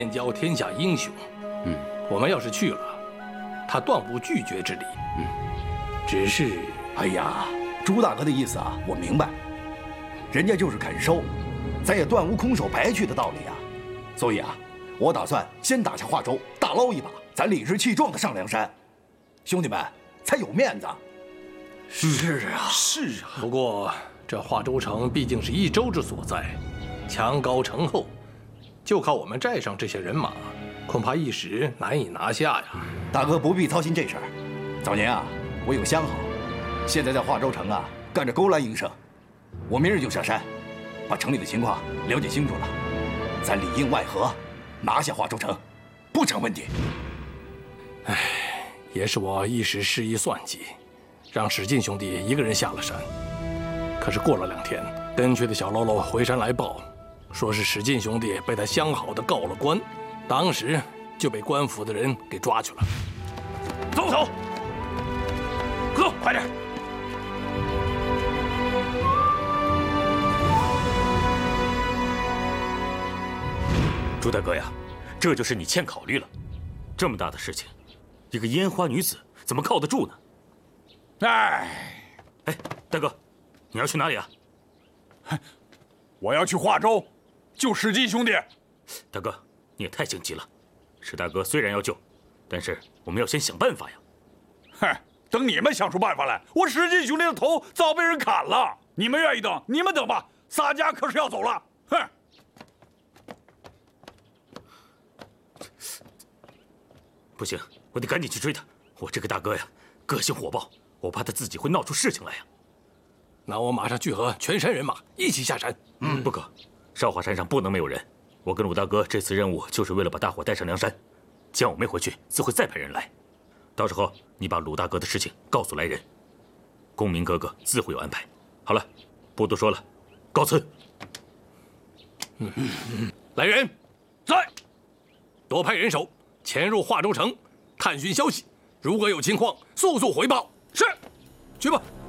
面交天下英雄。我们要是去了，他断无拒绝之理。只是， 哎呀，朱大哥的意思啊，我明白。人家就是肯收，咱也断无空手白去的道理啊。所以啊，我打算先打下华州，大捞一把，咱理直气壮的上梁山，兄弟们才有面子。 是啊， 是啊。 不过这华州城毕竟是一州之所在，墙高城厚，就靠我们寨上这些人马，恐怕一时难以拿下呀。 大哥不必操心这事儿。早年啊，我有相好，现在在华州城啊干着勾栏营生。我明日就下山，把城里的情况了解清楚了，咱里应外合，拿下华州城，不成问题。 唉，也是我一时失意算计，让史进兄弟一个人下了山。可是过了2天，跟去的小喽啰回山来报，说是史进兄弟被他相好的告了官，当时就被官府的人给抓去了。 走，走，快点！ 朱大哥呀，这就是你欠考虑了。这么大的事情，一个烟花女子怎么靠得住呢？ 哎， 大哥，你要去哪里啊？ 我要去华州，救史进兄弟。 大哥，你也太性急了。史大哥虽然要救，但是我们要先想办法呀。 嗨，等你们想出办法来，我史进兄弟的头早被人砍了。你们愿意等，你们等吧。洒家可是要走了。哼！ 不行，我得赶紧去追他。我这个大哥呀，个性火爆，我怕他自己会闹出事情来呀。 那我马上去和全山人马一起下山。 不可，少华山上不能没有人。我跟鲁大哥这次任务就是为了把大伙带上梁山。见我没回去，自会再派人来。到时候你把鲁大哥的事情告诉来人，公明哥哥自会有安排。好了，不多说了，告辞。 来人， 在， 多派人手潜入华州城，探寻消息。如果有情况，速速回报。 是， 去吧。